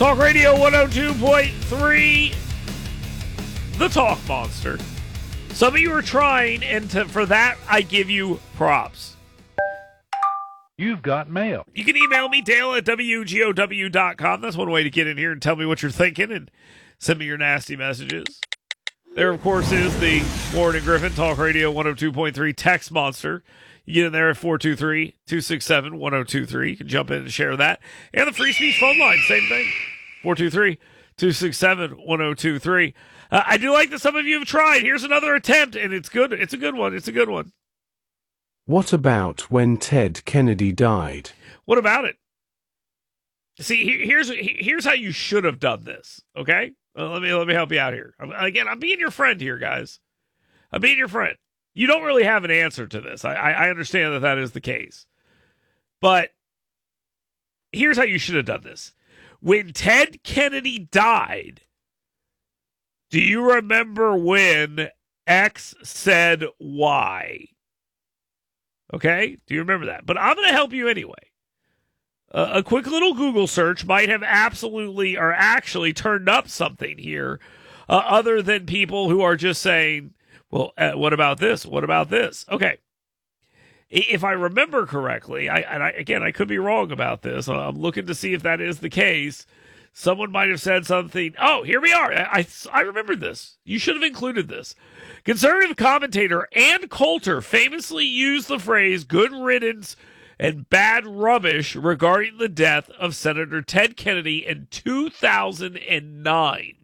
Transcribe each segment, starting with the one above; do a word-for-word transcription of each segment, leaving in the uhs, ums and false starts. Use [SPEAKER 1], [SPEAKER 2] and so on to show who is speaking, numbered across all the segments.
[SPEAKER 1] Talk Radio one oh two point three, the Talk Monster. Some of you are trying, and to, for that, I give you props.
[SPEAKER 2] You've got mail.
[SPEAKER 1] You can email me, Dale at W G O W dot com. That's one way to get in here and tell me what you're thinking and send me your nasty messages. There, of course, is the Warren and Griffin Talk Radio one oh two point three text monster. You get in there at four two three, two six seven, one oh two three. You can jump in and share that. And the free speech phone line, same thing. four two three, two six seven, one oh two three. Uh, I do like that some of you have tried. Here's another attempt, and it's good. It's a good one. It's a good one.
[SPEAKER 3] What about when Ted Kennedy died?
[SPEAKER 1] What about it? See, here's here's how you should have done this. Okay, well, let me let me help you out here. I'm, again, I'm being your friend here, guys. I'm being your friend. You don't really have an answer to this. I, I I understand that that is the case, but here's how you should have done this. When Ted Kennedy died, do you remember when X said Y? Okay? Do you remember that? But I'm going to help you anyway. Uh, a quick little Google search might have absolutely or actually turned up something here uh, other than people who are just saying, well, uh, what about this? What about this? Okay. If I remember correctly, I, and I, again, I could be wrong about this. I'm looking to see if that is the case. Someone might have said something. Oh, here we are. I, I remember this. You should have included this. Conservative commentator Ann Coulter famously used the phrase good riddance and bad rubbish regarding the death of Senator Ted Kennedy in two thousand nine.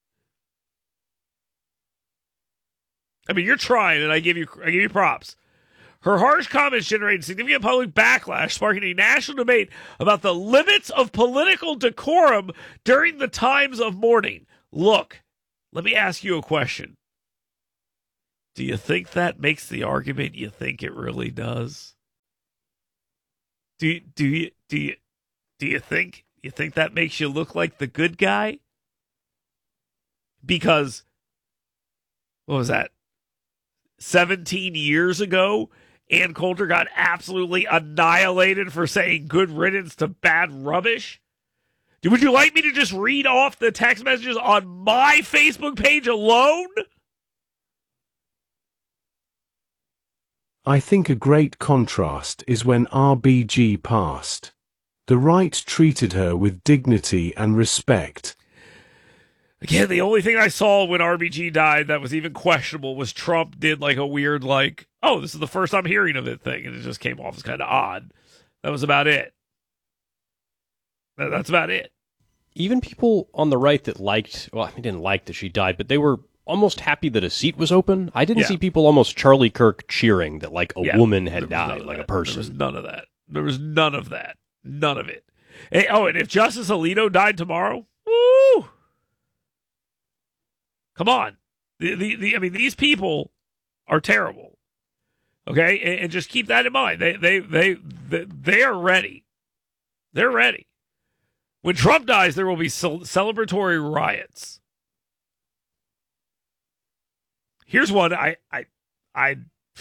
[SPEAKER 1] I mean, you're trying, and I give you I give you props. Her harsh comments generated significant public backlash, sparking a national debate about the limits of political decorum during the times of mourning. Look, let me ask you a question. Do you think that makes the argument you think it really does? Do you, do you, do you, do you think, you think that makes you look like the good guy? Because, what was that? seventeen years ago, Ann Coulter got absolutely annihilated for saying good riddance to bad rubbish? Would you like me to just read off the text messages on my Facebook page alone?
[SPEAKER 3] I think a great contrast is when R B G passed. The right treated her with dignity and respect.
[SPEAKER 1] Again, the only thing I saw when R B G died that was even questionable was Trump did like a weird, like, oh, this is the first I'm hearing of it thing, and it just came off as kind of odd. That was about it. That's about it.
[SPEAKER 4] Even people on the right that liked, well, I didn't like that she died, but they were almost happy that a seat was open. I didn't
[SPEAKER 1] yeah.
[SPEAKER 4] see people almost Charlie Kirk cheering that like a
[SPEAKER 1] yeah,
[SPEAKER 4] woman had died, like
[SPEAKER 1] that.
[SPEAKER 4] a person.
[SPEAKER 1] There was none of that. There was none of that. None of it. Hey, oh, and if Justice Alito died tomorrow, woo! Come on. The, the, the, I mean, these people are terrible. Okay? And, and just keep that in mind. They, they, they, they, they are ready. They're ready. When Trump dies, there will be ce- celebratory riots. Here's one I, I, I,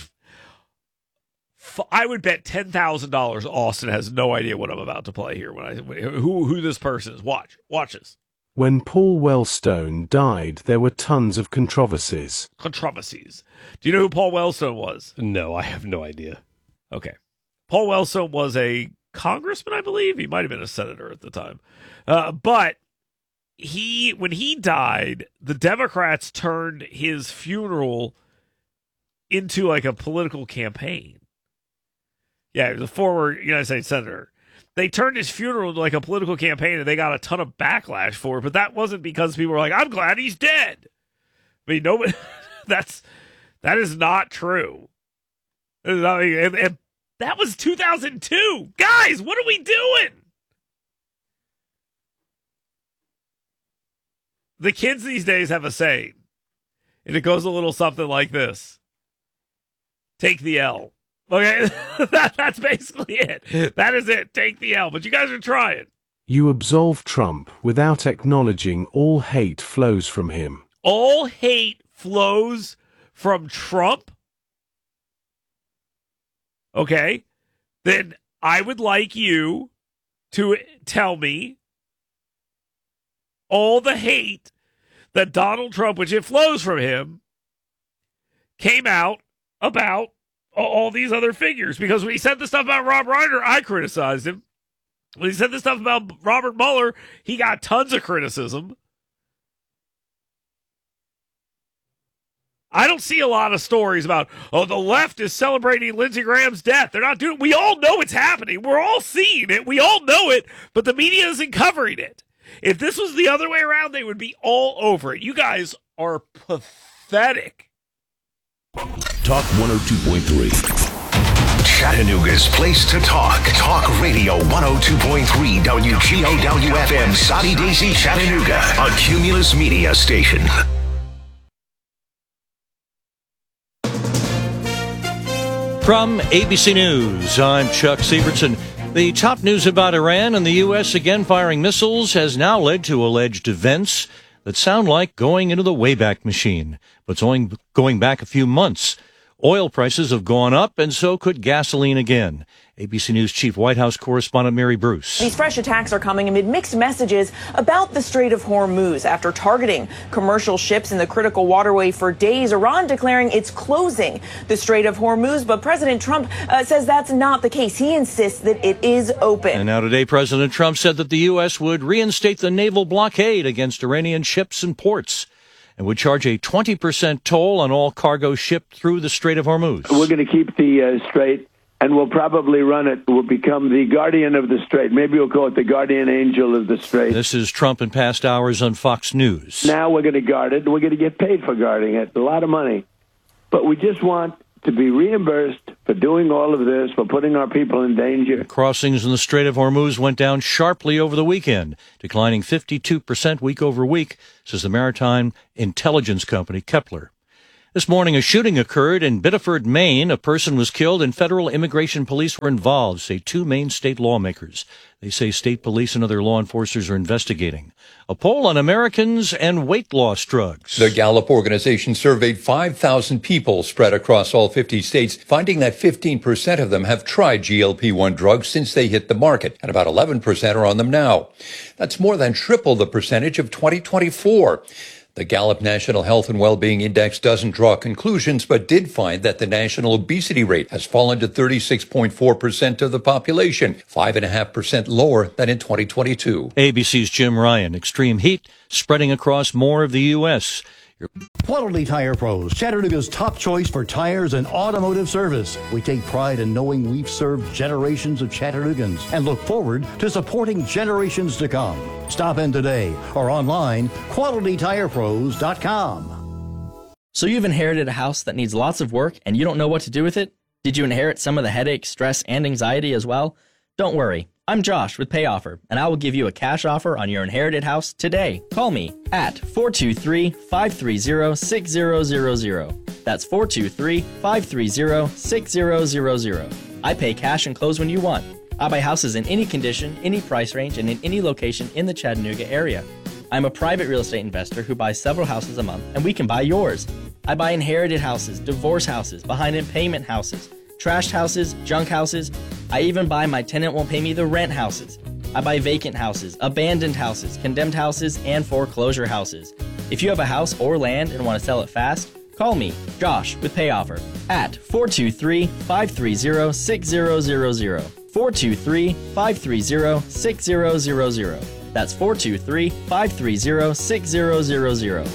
[SPEAKER 1] I would bet ten thousand dollars Austin has no idea what I'm about to play here. When I, who, who this person is. Watch. Watch this.
[SPEAKER 3] When Paul Wellstone died, there were tons of controversies.
[SPEAKER 1] Controversies. Do you know who Paul Wellstone was?
[SPEAKER 4] No, I have no idea.
[SPEAKER 1] Okay. Paul Wellstone was a congressman, I believe. He might have been a senator at the time. Uh, but he, when he died, the Democrats turned his funeral into like a political campaign. Yeah, he was a former United States senator. They turned his funeral into like a political campaign, and they got a ton of backlash for it. But that wasn't because people were like, "I'm glad he's dead." I mean, nobody. that's that is not true. And, and that was two thousand two, guys. What are we doing? The kids these days have a saying, and it goes a little something like this: "Take the L." Okay, that, that's basically it. That is it. Take the L. But you guys are trying.
[SPEAKER 3] You absolve Trump without acknowledging all hate flows from him.
[SPEAKER 1] All hate flows from Trump? Okay. Then I would like you to tell me all the hate that Donald Trump, which it flows from him, came out about all these other figures. Because when he said the stuff about Rob Reiner, I criticized him. When he said the stuff about Robert Mueller, he got tons of criticism. I don't see a lot of stories about, oh, the left is celebrating Lindsey Graham's death. They're not doing. We all know it's happening. We're all seeing it. We all know it, but the media isn't covering it. If this was the other way around, they would be all over it. You guys are pathetic.
[SPEAKER 5] Talk one oh two point three. Chattanooga's place to talk. Talk Radio one oh two point three W G O W F M, Soddy Daisy, Chattanooga, a Cumulus Media station.
[SPEAKER 6] From A B C News, I'm Chuck Sievertson. The top news about Iran and the U S again firing missiles has now led to alleged events that sound like going into the Wayback Machine, but going, going back a few months. Oil prices have gone up, and so could gasoline again. A B C News Chief White House Correspondent Mary Bruce.
[SPEAKER 7] These fresh attacks are coming amid mixed messages about the Strait of Hormuz. After targeting commercial ships in the critical waterway for days, Iran declaring it's closing the Strait of Hormuz. But President Trump uh, says that's not the case. He insists that it is open.
[SPEAKER 6] And now today, President Trump said that the U S would reinstate the naval blockade against Iranian ships and ports, and would charge a twenty percent toll on all cargo shipped through the Strait of Hormuz.
[SPEAKER 8] We're going to keep the uh, Strait, and we'll probably run it. We'll become the guardian of the Strait. Maybe we'll call it the guardian angel of the Strait.
[SPEAKER 6] This is Trump in past hours on Fox News.
[SPEAKER 8] Now we're going to guard it. We're going to get paid for guarding it, a lot of money. But we just want to be reimbursed for doing all of this, for putting our people in danger.
[SPEAKER 6] Crossings in the Strait of Hormuz went down sharply over the weekend, declining fifty-two percent week over week, says the maritime intelligence company Kepler. This morning, a shooting occurred in Biddeford, Maine. A person was killed and federal immigration police were involved, say two Maine state lawmakers. They say state police and other law enforcers are investigating. A poll on Americans and weight loss drugs.
[SPEAKER 9] The Gallup organization surveyed five thousand people spread across all fifty states, finding that fifteen percent of them have tried G L P one drugs since they hit the market, and about eleven percent are on them now. That's more than triple the percentage of twenty twenty-four. The Gallup National Health and Wellbeing Index doesn't draw conclusions, but did find that the national obesity rate has fallen to thirty-six point four percent of the population, five point five percent lower than in twenty twenty-two.
[SPEAKER 6] A B C's Jim Ryan. Extreme heat spreading across more of the U S
[SPEAKER 10] Quality Tire Pros, Chattanooga's top choice for tires and automotive service. We take pride in knowing we've served generations of Chattanoogans and look forward to supporting generations to come. Stop in today or online, quality tire pros dot com.
[SPEAKER 11] So you've inherited a house that needs lots of work and you don't know what to do with it? Did you inherit some of the headache, stress, and anxiety as well? Don't worry. I'm Josh with Pay Offer, and I will give you a cash offer on your inherited house today. Call me at four two three, five three zero, six zero zero zero. That's four two three, five three zero, six zero zero zero. I pay cash and close when you want. I buy houses in any condition, any price range, and in any location in the Chattanooga area. I'm a private real estate investor who buys several houses a month, and we can buy yours. I buy inherited houses, divorce houses, behind-in-payment houses, trashed houses, junk houses. I even buy my tenant won't pay me the rent houses. I buy vacant houses, abandoned houses, condemned houses, and foreclosure houses. If you have a house or land and want to sell it fast, call me, Josh, with Pay Offer at four two three, five three zero, six zero zero zero. four two three, five three zero, six zero zero zero. That's four two three, five three zero, six zero zero zero.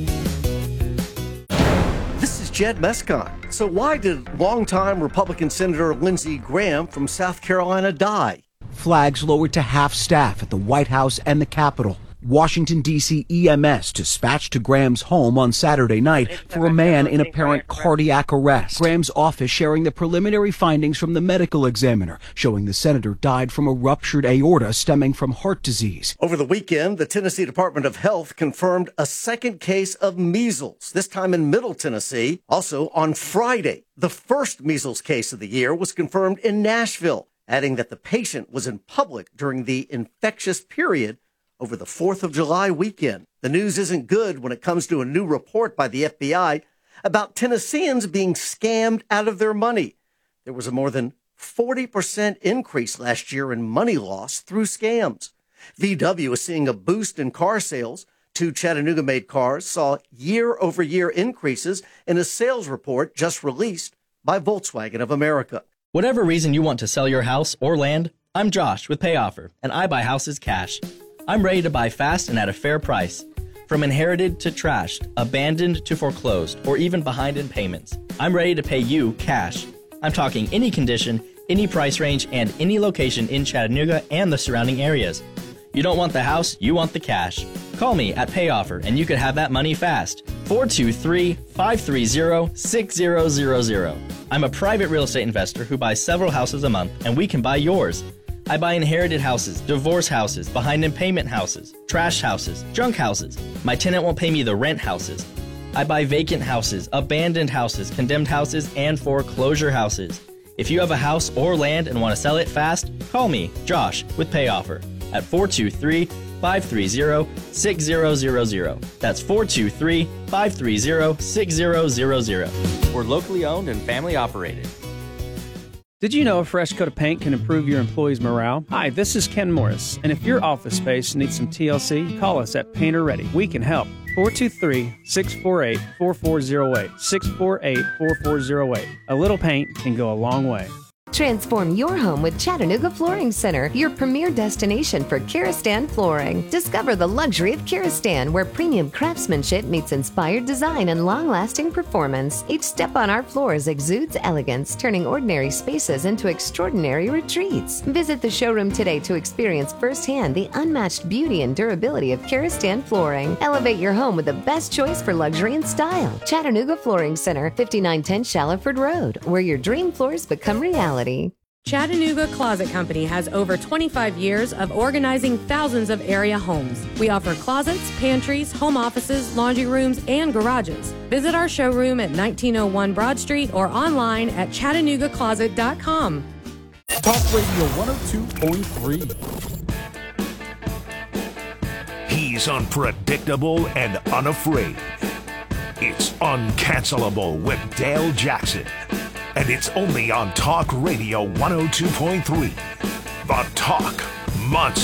[SPEAKER 12] This is Jed Mescon. So why did longtime Republican Senator Lindsey Graham from South Carolina die?
[SPEAKER 13] Flags lowered to half staff at the White House and the Capitol. Washington, D C E M S dispatched to Graham's home on Saturday night for a man in apparent cardiac arrest. Graham's office sharing the preliminary findings from the medical examiner, showing the senator died from a ruptured aorta stemming from heart disease.
[SPEAKER 12] Over the weekend, the Tennessee Department of Health confirmed a second case of measles, this time in Middle Tennessee. Also on Friday, the first measles case of the year was confirmed in Nashville, adding that the patient was in public during the infectious period over the fourth of July weekend. The news isn't good when it comes to a new report by the F B I about Tennesseans being scammed out of their money. There was a more than forty percent increase last year in money loss through scams. V W is seeing a boost in car sales. Two Chattanooga-made cars saw year-over-year increases in a sales report just released by Volkswagen of America.
[SPEAKER 11] Whatever reason you want to sell your house or land, I'm Josh with PayOffer, and I buy houses cash. I'm ready to buy fast and at a fair price. From inherited to trashed, abandoned to foreclosed, or even behind in payments, I'm ready to pay you cash. I'm talking any condition, any price range, and any location in Chattanooga and the surrounding areas. You don't want the house, you want the cash. Call me at PayOffer and you could have that money fast. four two three, five three zero, six zero zero zero. I'm a private real estate investor who buys several houses a month, and we can buy yours. I buy inherited houses, divorce houses, behind in payment houses, trash houses, junk houses. My tenant won't pay me the rent houses. I buy vacant houses, abandoned houses, condemned houses, and foreclosure houses. If you have a house or land and want to sell it fast, call me, Josh, with PayOffer at four two three, five three zero, six zero zero zero. That's four two three, five three zero, six zero zero zero.
[SPEAKER 14] We're locally owned and family operated.
[SPEAKER 15] Did you know a fresh coat of paint can improve your employees' morale? Hi, this is Ken Morris, and if your office space needs some T L C, call us at Painter Ready. We can help. four two three, six four eight, four four zero eight, six four eight, four four zero eight. A little paint can go a long way.
[SPEAKER 16] Transform your home with Chattanooga Flooring Center, your premier destination for Kiristan flooring. Discover the luxury of Kiristan, where premium craftsmanship meets inspired design and long-lasting performance. Each step on our floors exudes elegance, turning ordinary spaces into extraordinary retreats. Visit the showroom today to experience firsthand the unmatched beauty and durability of Kiristan flooring. Elevate your home with the best choice for luxury and style. Chattanooga Flooring Center, fifty-nine ten Shallowford Road, where your dream floors become reality.
[SPEAKER 17] Chattanooga Closet Company has over twenty-five years of organizing thousands of area homes. We offer closets, pantries, home offices, laundry rooms, and garages. Visit our showroom at nineteen oh one Broad Street or online at chattanooga closet dot com.
[SPEAKER 18] Talk Radio one oh two point three.
[SPEAKER 5] He's unpredictable and unafraid. It's Uncancelable with Dale Jackson. And it's only on Talk Radio one oh two point three. The Talk Monster.